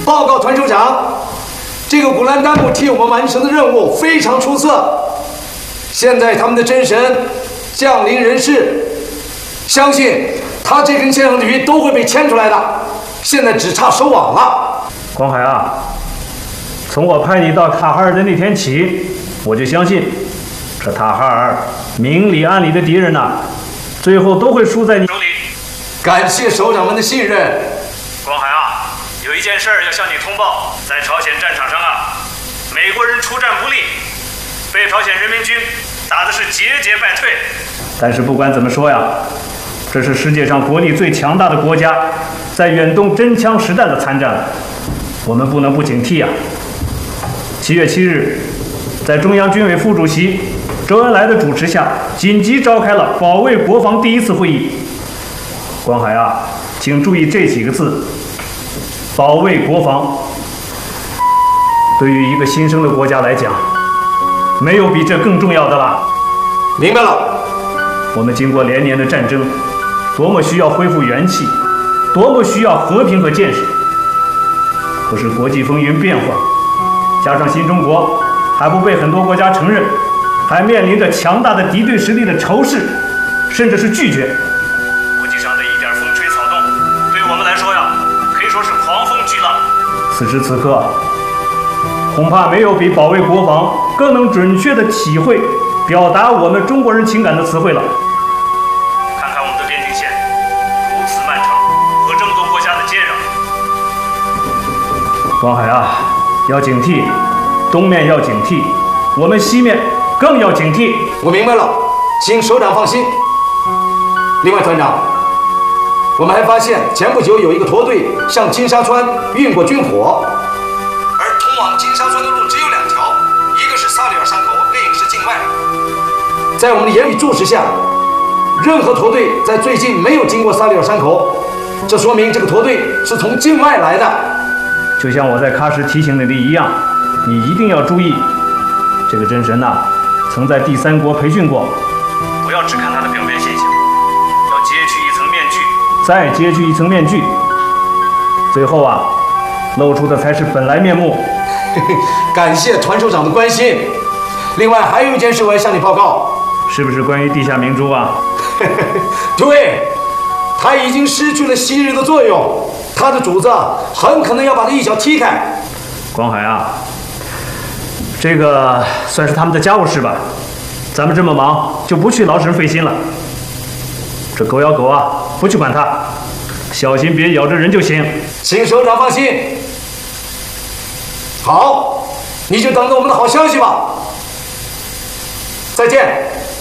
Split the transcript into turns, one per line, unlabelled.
报告团首长，这个古兰丹木替我们完成的任务非常出色。现在他们的真神降临人世，相信他这根线上的鱼都会被牵出来的。现在只差收网了。
光海啊，从我派你到塔哈尔的那天起，我就相信，这塔哈尔明里暗里的敌人呐，最后都会输在你手里。
感谢首长们的信任。
光海啊，有一件事要向你通报，在朝鲜战场上啊，美国人出战不利，被朝鲜人民军打的是节节败退。但是不管怎么说呀，这是世界上国力最强大的国家，在远东真枪实弹的参战，我们不能不警惕啊。7月7日，在中央军委副主席周恩来的主持下，紧急召开了保卫国防第1次会议。光海啊，请注意这几个字：保卫国防。对于一个新生的国家来讲，没有比这更重要的了。
明白了。
我们经过连年的战争，多么需要恢复元气，多么需要和平和建设。可是国际风云变化，加上新中国还不被很多国家承认，还面临着强大的敌对实力的仇视，甚至是拒绝。国际上的一点风吹草动，对我们来说呀，可以说是狂风巨浪。此时此刻，恐怕没有比保卫国防更能准确地体会、表达我们中国人情感的词汇了。看看我们的边境线，如此漫长，和这么多国家的接壤。光海啊，要警惕，东面要警惕，我们西面更要警惕。
我明白了，请首长放心。另外，团长，我们还发现前不久有一个驼队向金沙川运过军火，而通往金沙川的路只有2条，一个是萨里尔山口，另一个是境外。在我们的严密注视下，任何驼队在最近没有经过萨里尔山口，这说明这个驼队是从境外来的。
就像我在喀什提醒你的一样，你一定要注意，这个真神呐，曾在第3国培训过，不要只看他的表面现象，要揭去一层面具，再揭去一层面具，最后啊，露出的才是本来面目。
感谢团首长的关心。另外还有一件事我要向你报告，
是不是关于地下明珠啊？
对，它已经失去了昔日的作用，它的主子很可能要把它一脚踢开。
光海啊，这个算是他们的家务事吧，咱们这么忙，就不去劳神费心了。这狗咬狗啊，不去管它，小心别咬着人就行。
请首长放心。好，你就等着我们的好消息吧。再见。